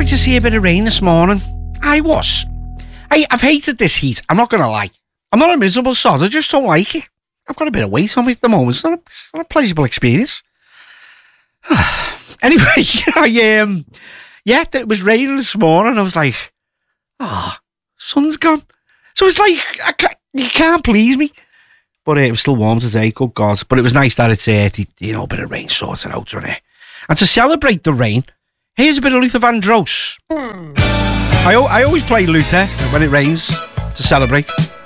excited to see a bit of rain this morning. I was. I've hated this heat, I'm not going to lie. I'm not a miserable sod, I just don't like it. I've got a bit of weight on me at the moment. It's not a pleasurable experience. Anyway, it was raining this morning. I was like, sun's gone. So it's like, you can't please me. But it was still warm today, good God. But it was nice that it's, a bit of rain sorted out, wasn't it? And to celebrate the rain, here's a bit of Luther Vandross. I always play Luther when it rains to celebrate.